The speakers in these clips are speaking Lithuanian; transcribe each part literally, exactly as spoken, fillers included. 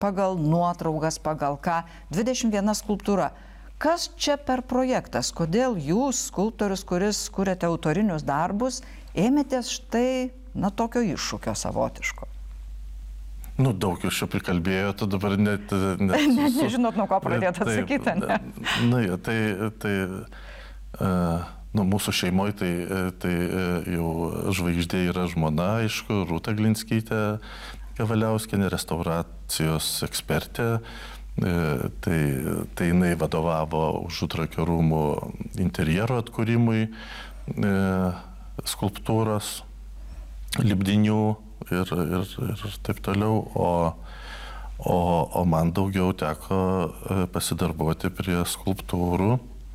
pagal nuotraukas, pagal ką, dvidešimt viena skulptūra. Kas čia per projektas? Kodėl jūs, skulptorius, kuris kuriate autorinius darbus, ėmėtės štai, na, tokio iššūkio savotiško? Nu, daug jūs čia prikalbėjote, dabar net... net ne, nežinot, nuo ko pradėti atsakyti, ne? Na, ja, tai... tai uh, nu, mūsų šeimoje tai, tai jau žvaigždė yra žmona, aišku, Rūta Glinskytė Kavaliauskienė, restauracijos ekspertė. Tai, tai jinai vadovavo Užutrakio rūmų interjero atkūrimui, skulptūros, lipdinių ir, ir, ir taip toliau. O, o, o man daugiau teko pasidarbuoti prie skulptūrų,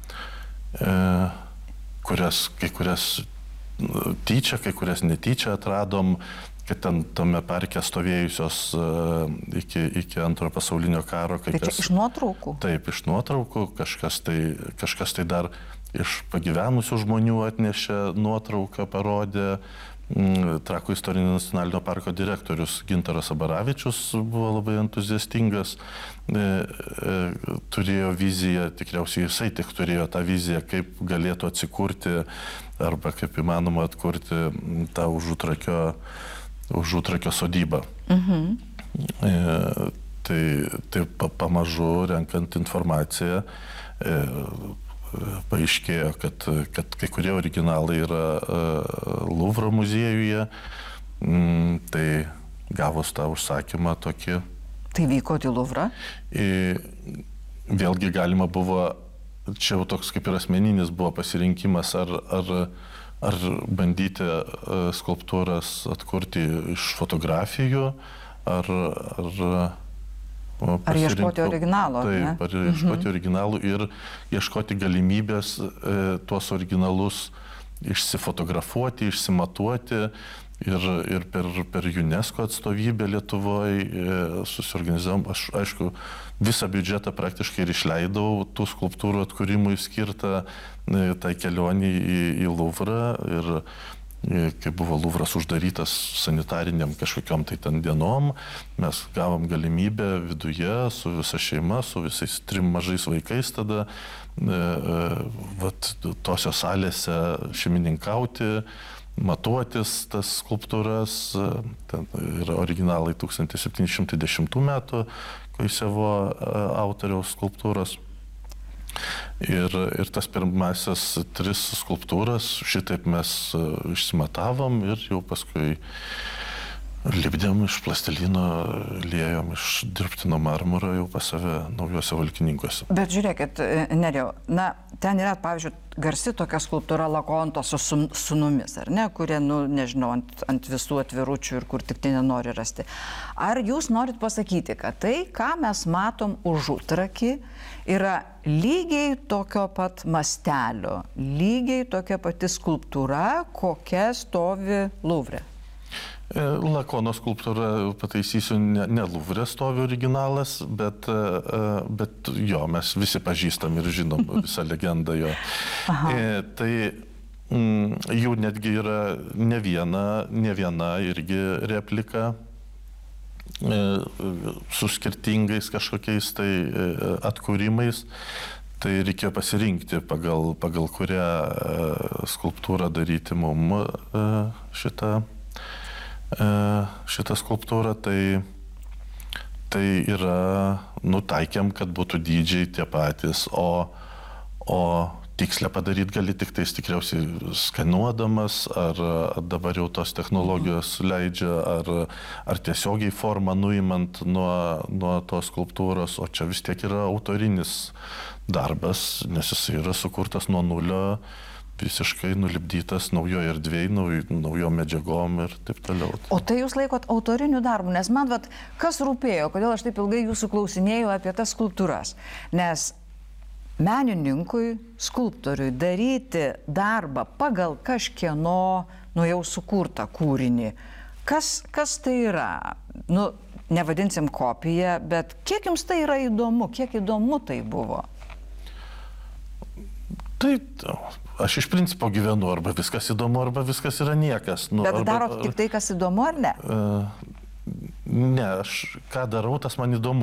kurias, kai kurias tyčia, kai kurias netyčia atradom, kad ten tame parke stovėjusios uh, iki, iki antrojo pasaulinio karo. Tai čia iš nuotraukų? Taip, iš nuotraukų. Kažkas tai, kažkas tai dar iš pagyvenusių žmonių atnešė nuotrauką, parodė. Trakų istorinio nacionalinio parko direktorius Gintaras Abaravičius buvo labai entuziastingas, e, e, turėjo viziją, tikriausiai jisai tik turėjo tą viziją, kaip galėtų atsikurti arba kaip įmanoma atkurti tą Užutrakio, Užutrakio sodybą. Mhm. E, tai, tai pamažu renkant informaciją, e, paaiškėjo, kad, kad kai kurie originalai yra uh, Luvro muziejuje, mm, tai gavus tą užsakymą tokį. Tai vyko į Luvrą? I, vėlgi galima buvo, čia jau toks kaip ir asmeninis buvo pasirinkimas, ar, ar, ar bandyti uh, skulptūras atkurti iš fotografijų, ar... ar Ar ieškoti originalo? Taip, ar ieškoti mhm. originalų ir ieškoti galimybės e, tuos originalus išsifotografuoti, išsimatuoti ir, ir per, per UNESCO atstovybę Lietuvoje e, susiorganizavom. Aš, aišku, visą biudžetą praktiškai ir išleidau tų skulptūrų atkūrimui skirtą e, tai kelionį į, į Luvrą. Ir kai buvo Luvras uždarytas sanitariniam kažkokiom tai ten dienom, mes gavom galimybę viduje su visa šeima, su visais trim mažais vaikais tada e, e, vat, tose salėse šeimininkauti, matuotis tas skulptūras. Ten yra originalai tūkstantis septyni šimtai dešimtų metų Koisevo autoriaus skulptūros. Ir, ir tas pirmasis tris skulptūras šitaip mes išsimatavom ir jau paskui lipdėm iš plastilino, liejom iš dirbtino marmuro jau pas save naujuose Valkininkuose. Bet žiūrėkit, Nerijau, na, ten yra, pavyzdžiui, garsi tokia skulptūra Lakonto su sūnumis, ar ne, kurie, nu, nežinau, ant, ant visų atviručių ir kur tik tai nenori rasti. Ar jūs norit pasakyti, kad tai, ką mes matom Užutrakį, yra lygiai tokio pat mastelio, lygiai tokia pati skulptūra, kokia stovi Luvre? Lakono skulptūra, pataisysiu, ne, ne Luvre stovi originalas, bet, bet jo, mes visi pažįstam ir žinom visą legendą jo. E, tai m, jų netgi yra ne viena, ne viena irgi replika e, su skirtingais kažkokiais tai atkūrimais. Tai reikėjo pasirinkti, pagal, pagal kurią skulptūrą daryti mum šitą. šitą skulptūrą, tai, tai yra, nutaikėm, kad būtų dydžiai tie patys, o, o tikslę padaryti gali tik tais tikriausiai skanuodamas, ar dabar jau tos technologijos leidžia, ar, ar tiesiogiai formą nuimant nuo, nuo tos skulptūros, o čia vis tiek yra autorinis darbas, nes jis yra sukurtas nuo nulio, visiškai nulipdytas naujoje erdvėje, nauj, naujom medžiagom ir taip toliau. O tai jūs laikot autoriniu darbu, nes man, vat, kas rūpėjo, kodėl aš taip ilgai jūsų klausinėjau apie tas skulptūras, nes menininkui, skulptoriui daryti darbą pagal kažkieno, nu, jau sukurtą kūrinį, kas, kas tai yra? Nu, nevadinsim kopiją, bet kiek jums tai yra įdomu, kiek įdomu tai buvo? Tai aš iš principo gyvenu, arba viskas įdomu, arba viskas yra niekas. Nu, bet arba, darot tik tai, kas įdomu, ar ne? Uh, ne, aš ką darau, tas man įdomu.